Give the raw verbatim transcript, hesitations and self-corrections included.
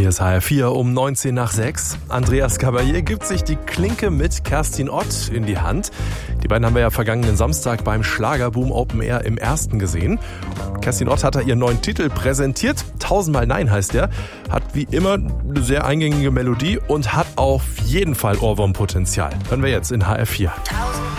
Hier ist H R vier um neunzehn nach sechs. Andreas Gabalier gibt sich die Klinke mit Kerstin Ott in die Hand. Die beiden haben wir ja vergangenen Samstag beim Schlagerboom Open Air im Ersten gesehen. Kerstin Ott hat da ihren neuen Titel präsentiert. Tausendmal Nein heißt er. Hat wie immer eine sehr eingängige Melodie und hat auf jeden Fall Ohrwurmpotenzial. Hören wir jetzt in H R vier.